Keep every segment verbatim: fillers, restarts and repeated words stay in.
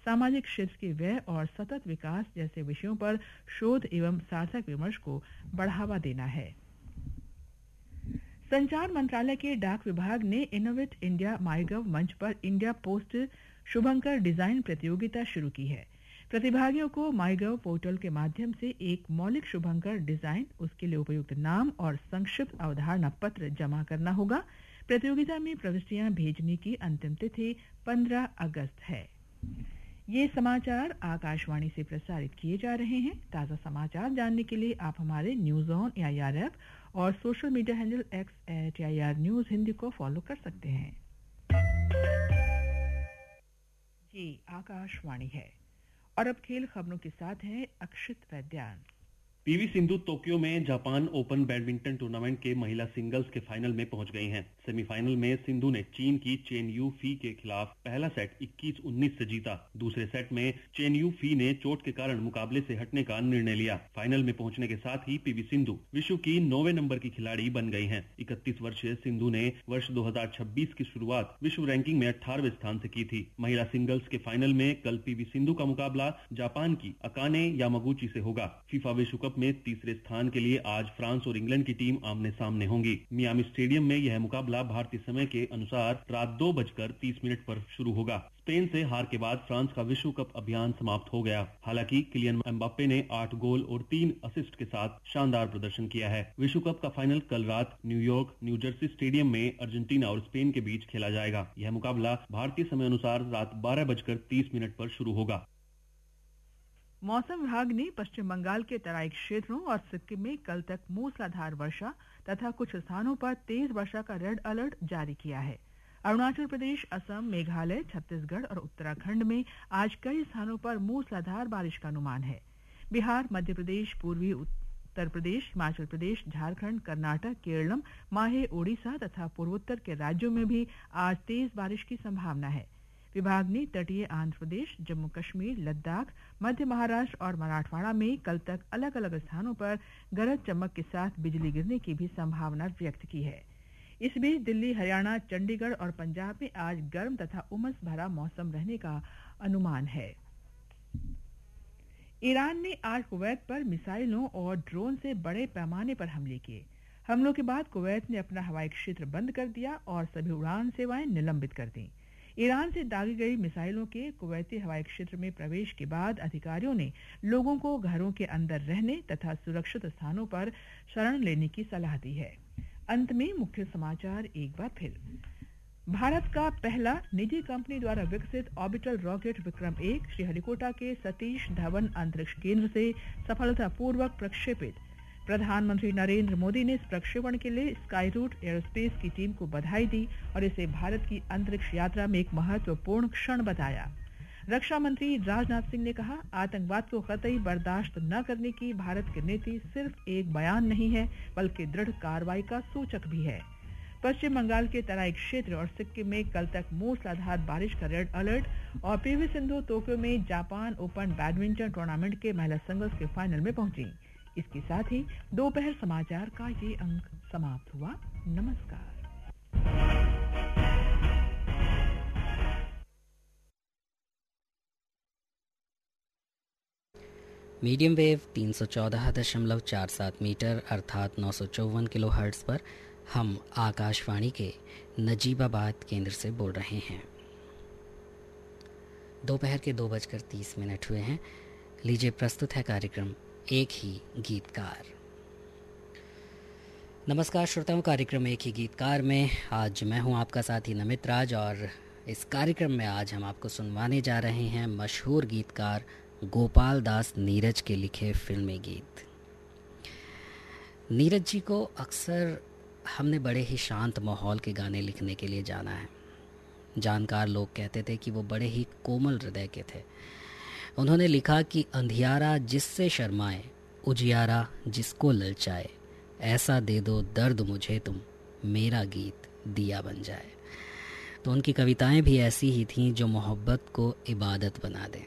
सामाजिक क्षेत्र के व्यय और सतत विकास जैसे विषयों पर शोध एवं सार्थक विमर्श को बढ़ावा देना है। संचार मंत्रालय के डाक विभाग ने इनोवेट इंडिया माईगव मंच पर इंडिया पोस्ट शुभंकर डिजाइन प्रतियोगिता शुरू की है। प्रतिभागियों को माईगव पोर्टल के माध्यम से एक मौलिक शुभंकर डिजाइन, उसके लिए उपयुक्त नाम और संक्षिप्त अवधारणा पत्र जमा करना होगा। प्रतियोगिता में प्रविष्टियां भेजने की अंतिम तिथि पंद्रह अगस्त है। ये समाचार आकाशवाणी से प्रसारित किए जा रहे हैं। ताज़ा समाचार जानने के लिए आप हमारे न्यूज ऑन एआईआर ऐप और social media handle x eight AIR news Hindi को फॉलो कर सकते हैं। ये आकाशवाणी है और अब खेल खबरों के साथ हैं अक्षित वैद्यान। पीवी सिंधु टोक्यो में जापान ओपन बैडमिंटन टूर्नामेंट के महिला सिंगल्स के फाइनल में पहुंच गई हैं। सेमीफाइनल में सिंधु ने चीन की चेन यू फी के खिलाफ पहला सेट इक्कीस उन्नीस से जीता। दूसरे सेट में चेन यू फी ने चोट के कारण मुकाबले से हटने का निर्णय लिया। फाइनल में पहुंचने के साथ ही पीवी सिंधु विश्व की नौवें नंबर की खिलाड़ी बन गई हैं। इकतीस वर्षीय सिंधु ने वर्ष दो हजार छब्बीस की शुरुआत विश्व रैंकिंग में अठारहवें स्थान से की थी। महिला सिंगल्स के फाइनल में कल पीवी सिंधु का मुकाबला जापान की अकाने यामागुची से होगा। फीफा विश्व कप में तीसरे स्थान के लिए आज फ्रांस और इंग्लैंड की टीम आमने सामने होंगी। मियामी स्टेडियम में यह मुकाबला भारतीय समय के अनुसार रात दो बजकर तीस मिनट पर शुरू होगा। स्पेन से हार के बाद फ्रांस का विश्व कप अभियान समाप्त हो गया। हालांकि किलियन एम्बाप्पे ने आठ गोल और तीन असिस्ट के साथ शानदार प्रदर्शन किया है। विश्व कप का फाइनल कल रात न्यूयॉर्क न्यू जर्सी स्टेडियम में अर्जेंटीना और स्पेन के बीच खेला जाएगा। यह मुकाबला भारतीय समय अनुसार रात बारह बजकर तीस मिनट पर शुरू होगा। मौसम विभाग ने पश्चिम बंगाल के तराई क्षेत्रों और सिक्किम में कल तक मूसलाधार वर्षा तथा कुछ स्थानों पर तेज वर्षा का रेड अलर्ट जारी किया है। अरुणाचल प्रदेश, असम, मेघालय, छत्तीसगढ़ और उत्तराखंड में आज कई स्थानों पर मूसलाधार बारिश का अनुमान है। बिहार, मध्य प्रदेश, पूर्वी उत्तर प्रदेश, हिमाचल प्रदेश, झारखंड, कर्नाटक, केरलम, माहे, ओडिशा तथा पूर्वोत्तर के राज्यों में भी आज तेज बारिश की संभावना है। विभाग ने तटीय आंध्र प्रदेश, जम्मू कश्मीर, लद्दाख, मध्य महाराष्ट्र और मराठवाड़ा में कल तक अलग अलग स्थानों पर गरज चमक के साथ बिजली गिरने की भी संभावना व्यक्त की है। इस बीच दिल्ली, हरियाणा, चंडीगढ़ और पंजाब में आज गर्म तथा उमस भरा मौसम रहने का अनुमान है। ईरान ने आज कुवैत पर मिसाइलों और ड्रोन से बड़े पैमाने पर हमले किए। हमलों के बाद कुवैत ने अपना हवाई क्षेत्र बंद कर दिया और सभी उड़ान सेवाएं निलंबित कर दी। ईरान से दागी गई मिसाइलों के कुवैती हवाई क्षेत्र में प्रवेश के बाद अधिकारियों ने लोगों को घरों के अंदर रहने तथा सुरक्षित स्थानों पर शरण लेने की सलाह दी है। अंत में मुख्य समाचार एक बार फिर। भारत का पहला निजी कंपनी द्वारा विकसित ऑर्बिटल रॉकेट विक्रम एक श्रीहरिकोटा के सतीश धवन अंतरिक्ष केंद्र से सफलतापूर्वक प्रक्षेपित। प्रधानमंत्री नरेंद्र मोदी ने इस प्रक्षेपण के लिए स्काई रूट एयरोस्पेस की टीम को बधाई दी और इसे भारत की अंतरिक्ष यात्रा में एक महत्वपूर्ण क्षण बताया। रक्षा मंत्री राजनाथ सिंह ने कहा, आतंकवाद को कतई बर्दाश्त न करने की भारत की नीति सिर्फ एक बयान नहीं है बल्कि दृढ़ कार्रवाई का सूचक भी है। पश्चिम बंगाल के तराई क्षेत्र और सिक्किम में कल तक मूसलाधार बारिश का रेड अलर्ट और पीवी सिंधु टोक्यो में जापान ओपन बैडमिंटन टूर्नामेंट के महिला सिंगल्स के फाइनल में पहुंची। इसके साथ ही दोपहर समाचार का ये अंक समाप्त हुआ। नमस्कार। मीडियम वेव तीन सौ चौदह दशमलव चार सात मीटर अर्थात नौ सौ चौवन किलो हर्ट्ज पर हम आकाशवाणी के नजीबाबाद केंद्र से बोल रहे हैं। दोपहर के दो बजकर तीस मिनट हुए हैं। लीजिए प्रस्तुत है कार्यक्रम एक ही गीतकार। नमस्कार श्रोताओं, कार्यक्रम एक ही गीतकार में आज मैं हूं आपका साथी नमित राज और इस कार्यक्रम में आज हम आपको सुनवाने जा रहे हैं मशहूर गीतकार गोपाल दास नीरज के लिखे फिल्मी गीत। नीरज जी को अक्सर हमने बड़े ही शांत माहौल के गाने लिखने के लिए जाना है। जानकार लोग कहते थे कि वो बड़े ही कोमल हृदय के थे। उन्होंने लिखा कि अंधियारा जिससे शर्माए, उजियारा जिसको ललचाए, ऐसा दे दो दर्द मुझे तुम, मेरा गीत दिया बन जाए। तो उनकी कविताएं भी ऐसी ही थीं जो मोहब्बत को इबादत बना दें।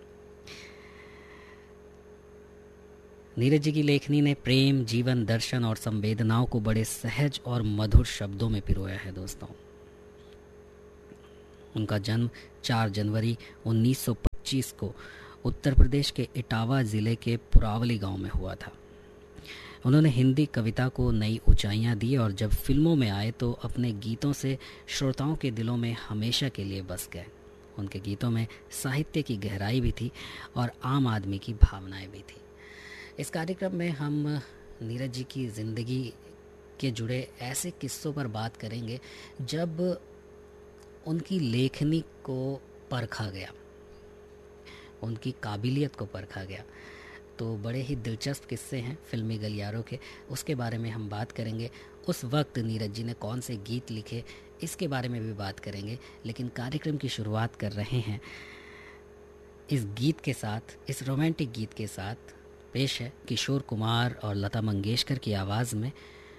नीरज जी की लेखनी ने प्रेम, जीवन दर्शन और संवेदनाओं को बड़े सहज और मधुर शब्दों में पिरोया है। दोस्तों, उनका जन्म चार जनवरी उन्नीस सौ पच्चीस को उत्तर प्रदेश के इटावा ज़िले के पुरावली गांव में हुआ था। उन्होंने हिंदी कविता को नई ऊंचाइयां दी और जब फिल्मों में आए तो अपने गीतों से श्रोताओं के दिलों में हमेशा के लिए बस गए। उनके गीतों में साहित्य की गहराई भी थी और आम आदमी की भावनाएं भी थी। इस कार्यक्रम में हम नीरज जी की ज़िंदगी के जुड़े ऐसे किस्सों पर बात करेंगे जब उनकी लेखनी को परखा गया, उनकी काबिलियत को परखा गया। तो बड़े ही दिलचस्प किस्से हैं फिल्मी गलियारों के, उसके बारे में हम बात करेंगे। उस वक्त नीरज जी ने कौन से गीत लिखे, इसके बारे में भी बात करेंगे। लेकिन कार्यक्रम की शुरुआत कर रहे हैं इस गीत के साथ, इस रोमांटिक गीत के साथ। पेश है किशोर कुमार और लता मंगेशकर की आवाज़ में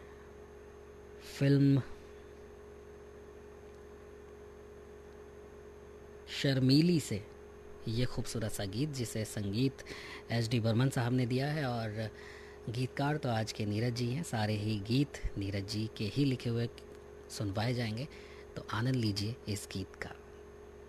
फिल्म शर्मीली से ये खूबसूरत सा गीत, जिसे संगीत एस डी बर्मन साहब ने दिया है और गीतकार तो आज के नीरज जी हैं। सारे ही गीत नीरज जी के ही लिखे हुए सुनवाए जाएंगे, तो आनंद लीजिए इस गीत का।